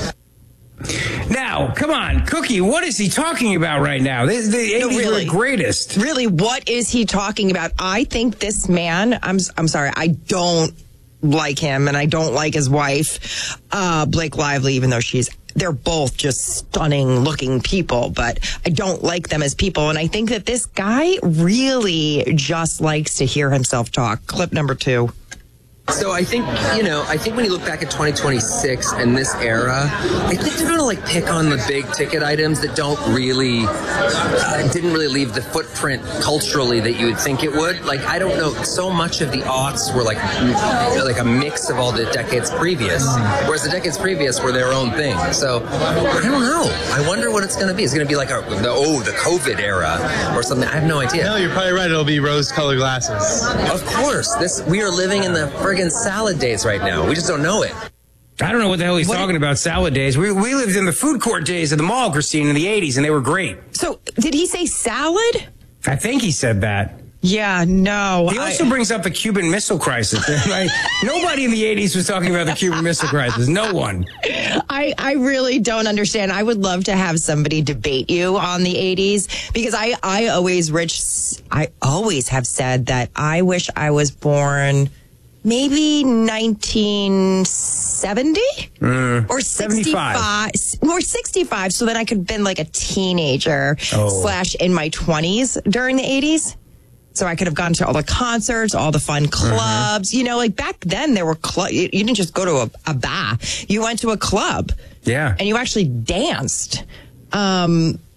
Now, come on, Cookie, what is he talking about right now? The, the eighties no, really, were the greatest. Really, what is he talking about? I think this man, I'm I'm sorry, I don't like him, and I don't like his wife, uh, Blake Lively, even though she's, they're both just stunning looking people, but I don't like them as people. And I think that this guy really just likes to hear himself talk. Clip number two. So I think, you know, I think when you look back at twenty twenty-six and this era, I think they're going to like pick on the big ticket items that don't really, uh, didn't really leave the footprint culturally that you would think it would. Like, I don't know, so much of the aughts were like, like a mix of all the decades previous, whereas the decades previous were their own thing. So I don't know. I wonder what it's going to be. It's going to be like a, the, oh, the COVID era or something. I have no idea. No, you're probably right. It'll be rose-colored glasses. Of course. This, we are living in the friggin' salad days right now. We just don't know it. I don't know what the hell he's what? talking about, salad days. We we lived in the food court days of the mall, Christine, in the eighties, and they were great. So, did he say salad? I think he said that. Yeah, no. He also I, brings up the Cuban Missile Crisis. Like, nobody in the eighties was talking about the Cuban Missile Crisis. No one. I, I really don't understand. I would love to have somebody debate you on the eighties, because I, I always rich I always have said that I wish I was born maybe nineteen seventy mm, or sixty-five or sixty-five, so then I could have been like a teenager oh. slash in my twenties during the eighties. So I could have gone to all the concerts, all the fun clubs. Mm-hmm. You know, like back then there were clubs. You, you didn't just go to a, a bar. You went to a club. Yeah. And you actually danced. Um,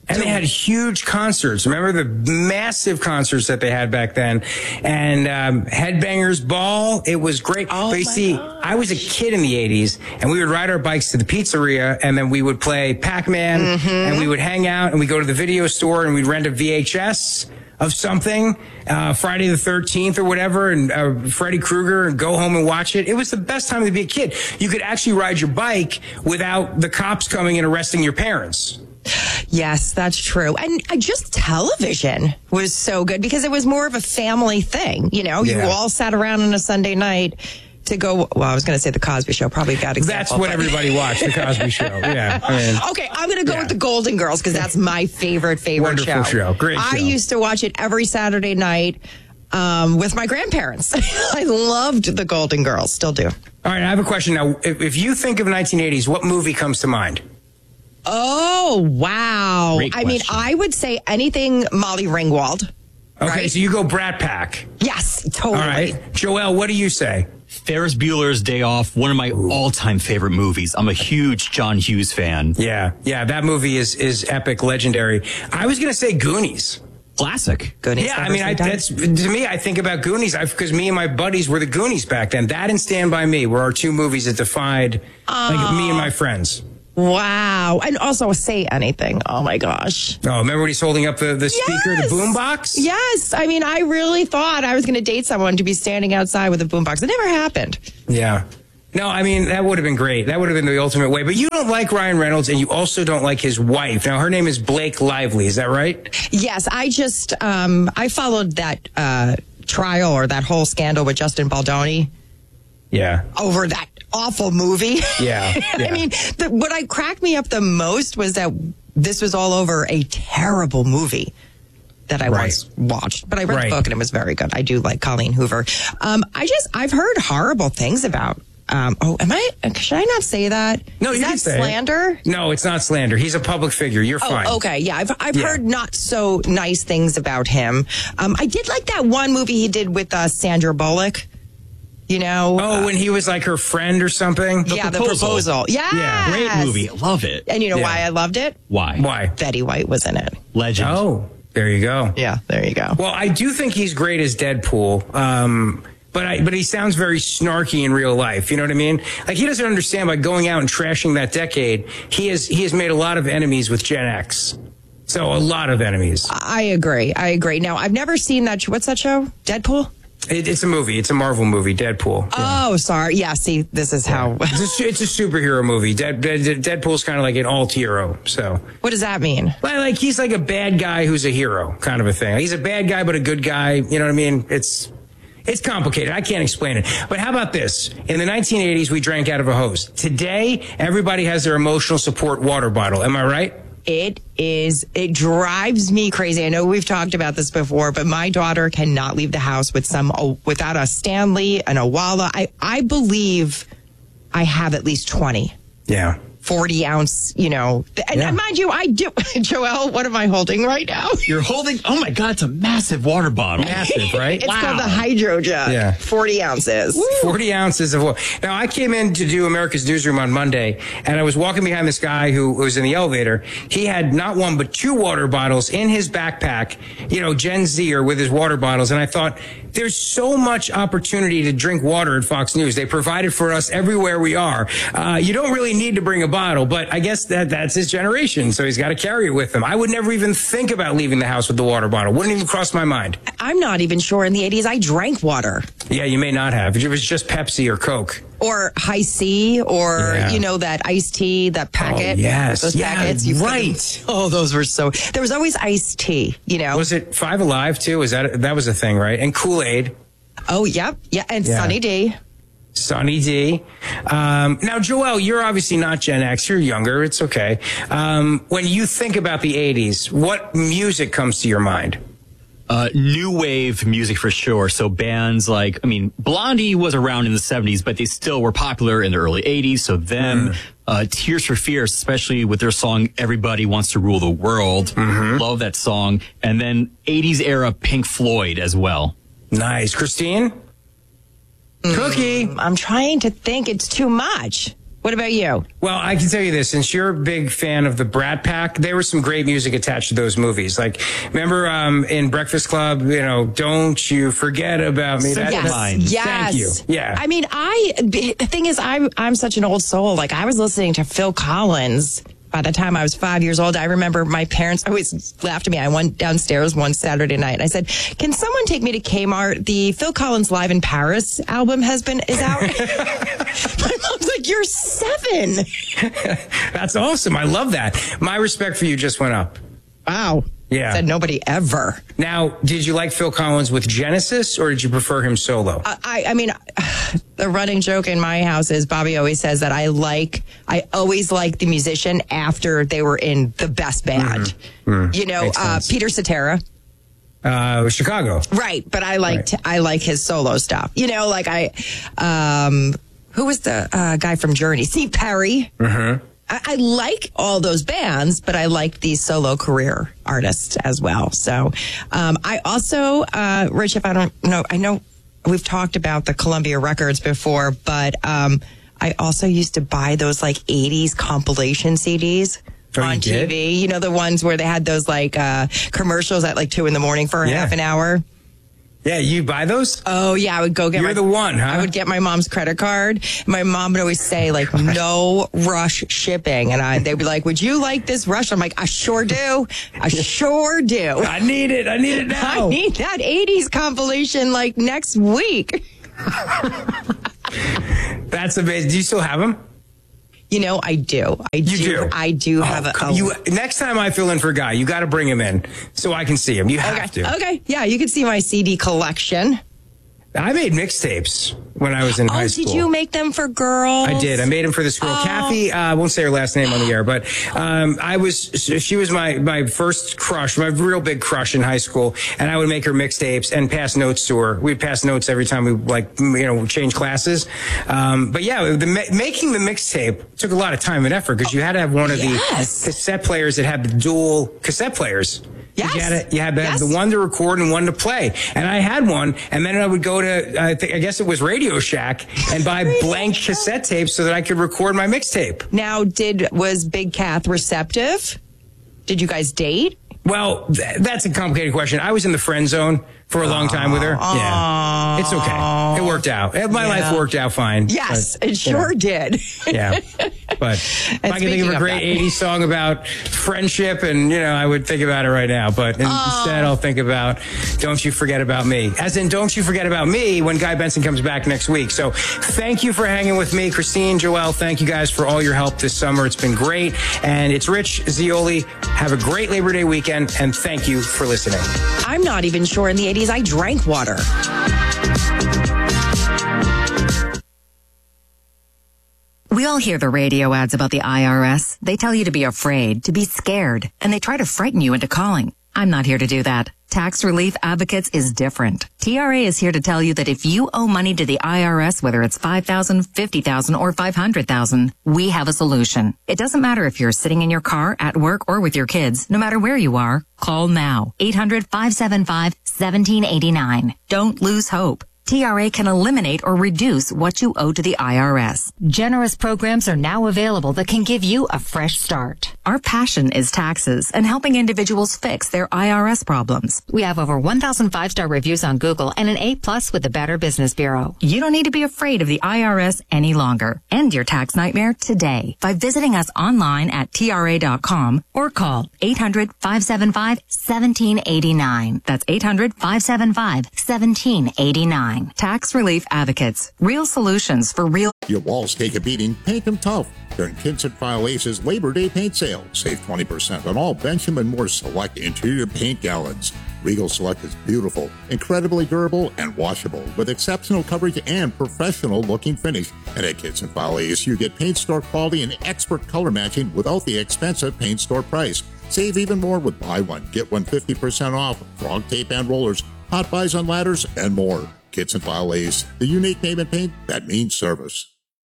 And they had huge concerts. Remember the massive concerts that they had back then? And um, Headbangers Ball, it was great. Oh, but you see, gosh. I was a kid in the eighties, and we would ride our bikes to the pizzeria, and then we would play Pac-Man, Mm-hmm. and we would hang out, and we'd go to the video store, and we'd rent a V H S of something, uh, Friday the thirteenth or whatever, and uh, Freddy Krueger, and go home and watch it. It was the best time to be a kid. You could actually ride your bike without the cops coming and arresting your parents. Yes, that's true. And uh, just television was so good because it was more of a family thing. You know, you Yeah. all sat around on a Sunday night to go. Well, I was going to say the Cosby Show, probably a bad example. That's what but- everybody watched, the Cosby Show. Yeah. I mean, Okay, I'm going to go Yeah. with the Golden Girls because that's my favorite, favorite Wonderful show. Great I show. used to watch it every Saturday night um, with my grandparents. I loved the Golden Girls, still do. all right, I have a question now. If, if you think of nineteen eighties, what movie comes to mind? Oh, wow. Great I mean, question. I would say anything Molly Ringwald. Okay, Right. so you go Brat Pack. Yes, totally. All right. Joel, what do you say? Ferris Bueller's Day Off, one of my all-time favorite movies. I'm a huge John Hughes fan. Yeah, yeah, that movie is is epic, legendary. I was going to say Goonies. Classic. Goonies. Yeah, I never mean, I, seen that. that's to me. I think about Goonies because me and my buddies were the Goonies back then. That and Stand By Me were our two movies that defined like me and my friends. Wow. And also Say Anything. Oh my gosh. Oh, remember when he's holding up the, the speaker, Yes. the boombox? Yes. I mean, I really thought I was going to date someone to be standing outside with a boombox. It never happened. Yeah. No, I mean, that would have been great. That would have been the ultimate way. But you don't like Ryan Reynolds, and you also don't like his wife. Now, her name is Blake Lively. Is that right? Yes. I just, um, I followed that uh, trial or that whole scandal with Justin Baldoni Yeah. over that awful movie. Yeah. I yeah. mean, the, what I cracked me up the most was that this was all over a terrible movie that I Right. once watched. But I read Right. the book and it was very good. I do like Colleen Hoover. Um, I just, I've heard horrible things about. Um, oh, am I? Should I not say that? No, Is you that can say it. slander? No, it's not slander. He's a public figure. You're fine. Oh, okay. Yeah, I've I've Yeah. heard not so nice things about him. Um, I did like that one movie he did with uh, Sandra Bullock. You know? Oh, when he was like her friend or something? yeah, the proposal. Yeah, Yeah, Great movie. Love it. And you know Yeah. why I loved it? Why? Why? Betty White was in it. Legend. Oh, there you go. Yeah, there you go. Well, I do think he's great as Deadpool. Um, but I, but he sounds very snarky in real life. You know what I mean? Like he doesn't understand by going out and trashing that decade. He has, he has made a lot of enemies with Gen X. So a lot of enemies. I agree. I agree. Now, I've never seen that. What's that show? Deadpool? It, it's a movie. It's a Marvel movie, Deadpool. Oh, sorry. Yeah, see, this is how. It's a, it's a superhero movie. Dead, Dead, Deadpool's kind of like an alt hero. So, What does that mean? like, like he's like a bad guy who's a hero, kind of a thing. He's a bad guy but a good guy. You know what I mean? It's it's complicated. I can't explain it. But how about this? In the nineteen eighties, we drank out of a hose. Today, everybody has their emotional support water bottle. Am I right? It is, it drives me crazy. I know we've talked about this before, but my daughter cannot leave the house with some, oh, without a Stanley, an Owala. I, I believe I have at least twenty. Yeah. forty ounce, you know. And, Yeah. and mind you, I do. Joel, what am I holding right now? You're holding, oh my God, it's a massive water bottle. Massive, right? It's called the Hydro Jug. Yeah. forty ounces. forty ounces of water. Now, I came in to do America's Newsroom on Monday, and I was walking behind this guy who was in the elevator. He had not one, but two water bottles in his backpack, you know, Gen Zer with his water bottles. And I thought, there's so much opportunity to drink water at Fox News. They provide it for us everywhere we are. Uh, you don't really need to bring a bottle, but I guess that that's his generation, so he's got to carry it with him. I would never even think about leaving the house with the water bottle. Wouldn't even cross my mind. I'm not even sure in the eighties I drank water. Yeah, you may not have. It was just Pepsi or Coke. Or High C, or, Yeah. you know, that iced tea, that packet. Oh, yes. Those Yeah, packets. You right. couldn't- Oh, those were so. There was always iced tea, you know. Was it Five Alive too? Was that that was a thing, right? And Kool-Aid. Oh, yep. Yeah. And Yeah. Sunny D. Sunny D. Um, now, Joelle, you're obviously not Gen X. You're younger. It's okay. Um, when you think about the eighties, what music comes to your mind? Uh, new wave music for sure. So bands like, I mean, Blondie was around in the seventies, but they still were popular in the early eighties. So them, mm. uh, Tears for Fears, especially with their song Everybody Wants to Rule the World. Mm-hmm. Love that song. And then eighties era Pink Floyd as well. Nice. Christine? Mm, Cookie. I'm trying to think. It's too much. What about you? Well, I can tell you this, since you're a big fan of the Brat Pack, there was some great music attached to those movies. Like, remember um, in Breakfast Club, you know, Don't You Forget About Me. That, yes, yes. Thank you. Yeah. I mean, I, the thing is, I'm, I'm such an old soul. Like, I was listening to Phil Collins by the time I was five years old. I remember my parents always laughed at me. I went downstairs one Saturday night and I said, can someone take me to Kmart? The Phil Collins Live in Paris album has been, is out. My mom's like, you're seven. That's awesome. I love that. My respect for you just went up. Wow. Yeah. Said nobody ever. Now, did you like Phil Collins with Genesis or did you prefer him solo? I, I, I mean, the running joke in my house is Bobby always says that I like, I always like the musician after they were in the best band. Mm-hmm. Mm-hmm. You know, uh, Peter Cetera. Uh, Chicago. Right. But I liked, right. I like his solo stuff. You know, like I, um, who was the uh, guy from Journey? Steve Perry. Mm-hmm. I, I like all those bands, but I like the solo career artists as well. So, um, I also, uh, Rich, if I don't know, I know we've talked about the Columbia Records before, but, um, I also used to buy those like eighties compilation C Ds. Oh, on T V. Did? You know, the ones where they had those like, uh, commercials at like two in the morning for yeah. half an hour. Yeah, you buy those? Oh, yeah, I would go get You're my, the one, huh? I would get my mom's credit card. My mom would always say, like, no rush shipping. And I, they'd be like, would you like this rush? I'm like, I sure do. I sure do. I need it. I need it now. I need that eighties compilation, like, next week. That's amazing. Do you still have them? You know, I do. I you do. do. I do oh, have a, a. You, next time I fill in for a guy, you got to bring him in so I can see him. You have okay. to. Okay. Yeah, you can see my C D collection. I made mixtapes when I was in oh, high school. Did you make them for girls? I did. I made them for this girl, oh. Kathy. Uh, I won't say her last name on the air, but um, I was. She was my my first crush, my real big crush in high school, and I would make her mixtapes and pass notes to her. We'd pass notes every time we like you know change classes. Um, but yeah, the making the mixtape took a lot of time and effort because you had to have one of yes. the cassette players that had the dual cassette players. Yes. You had, to, you had to yes. have the one to record and one to play. And I had one, and then I would go to, I, think, I guess it was Radio Shack, and buy blank cassette tapes so that I could record my mixtape. Now, did was Big Kath receptive? Did you guys date? Well, th- that's a complicated question. I was in the friend zone for a long time with her. Aww. Yeah. It's okay. It worked out. My yeah. life worked out fine. Yes, but, it sure you know. did. Yeah. But if I could think of a great eighties song about friendship, and, you know, I would think about it right now. But instead, I'll think about Don't You Forget About Me. As in, Don't You Forget About Me when Guy Benson comes back next week. So thank you for hanging with me. Christine, Joelle, thank you guys for all your help this summer. It's been great. And it's Rich Zeoli. Have a great Labor Day weekend, and thank you for listening. I'm not even sure in the eighties I drank water. We all hear the radio ads about the I R S. They tell you to be afraid, to be scared, and they try to frighten you into calling. I'm not here to do that. Tax Relief Advocates is different. T R A is here to tell you that if you owe money to the I R S, whether it's five thousand dollars, fifty thousand dollars, or five hundred thousand dollars, we have a solution. It doesn't matter if you're sitting in your car, at work, or with your kids. No matter where you are, call now. eight hundred, five seven five, one seven eight nine. Don't lose hope. T R A can eliminate or reduce what you owe to the I R S. Generous programs are now available that can give you a fresh start. Our passion is taxes and helping individuals fix their I R S problems. We have over one thousand five-star reviews on Google and an A plus with the Better Business Bureau. You don't need to be afraid of the I R S any longer. End your tax nightmare today by visiting us online at T R A dot com or call eight hundred, five seven five, one seven eight nine. That's eight hundred, five seven five, one seven eight nine. Tax Relief Advocates. Real solutions for real. Your walls take a beating, paint them tough. During Kinsett File Ace's Labor Day paint sale, save twenty percent on all Benjamin Moore Select interior paint gallons. Regal Select is beautiful, incredibly durable, and washable, with exceptional coverage and professional-looking finish. And at Kinsett File Ace, you get paint store quality and expert color matching without the expensive paint store price. Save even more with buy one, get one fifty percent off, frog tape and rollers, hot buys on ladders, and more. Kits and File Ace, the unique name and paint that means service.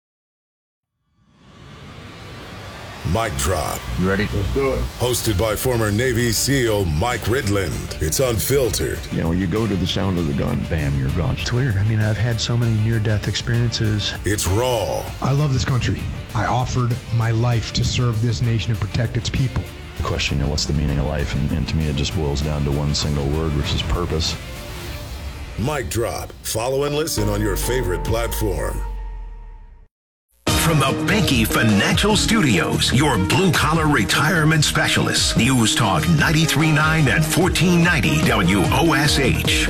Mic Drop. You ready? Let's do it. Hosted by former Navy SEAL Mike Ridland. It's unfiltered. You know, you go to the sound of the gun, bam, you're gone. It's weird. I mean, I've had so many near-death experiences. It's raw. I love this country. I offered my life to serve this nation and protect its people. The question, you know, what's the meaning of life? And, and to me, it just boils down to one single word, which is purpose. Mic drop. Follow and listen on your favorite platform. From the Banky Financial Studios, your blue-collar retirement specialists. News Talk ninety-three point nine and fourteen ninety W O S H.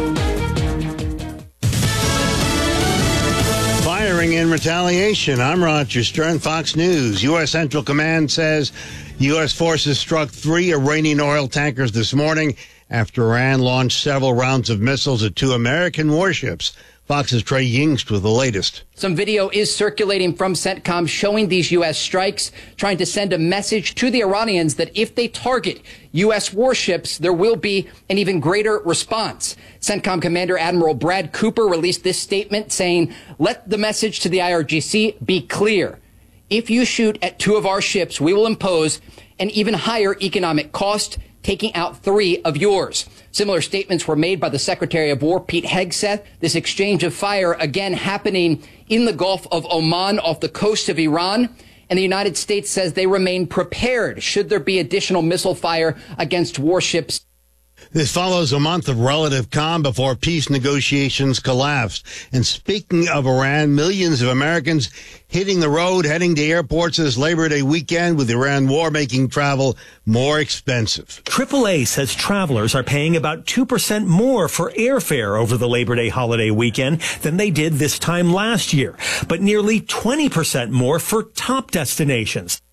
Firing in retaliation. I'm Roger Stern, Fox News. U S Central Command says U S forces struck three Iranian oil tankers this morning after Iran launched several rounds of missiles at two American warships. Fox's Trey Yingst with the latest. Some video is circulating from CENTCOM showing these U S strikes, trying to send a message to the Iranians that if they target U S warships, there will be an even greater response. CENTCOM Commander Admiral Brad Cooper released this statement saying, "Let the message to the I R G C be clear. If you shoot at two of our ships, we will impose an even higher economic cost, taking out three of yours." Similar statements were made by the Secretary of War, Pete Hegseth. This exchange of fire again happening in the Gulf of Oman off the coast of Iran. And the United States says they remain prepared should there be additional missile fire against warships. This follows a month of relative calm before peace negotiations collapsed. And speaking of Iran, millions of Americans hitting the road, heading to airports this Labor Day weekend, with Iran war making travel more expensive. triple A says travelers are paying about two percent more for airfare over the Labor Day holiday weekend than they did this time last year, but nearly twenty percent more for top destinations.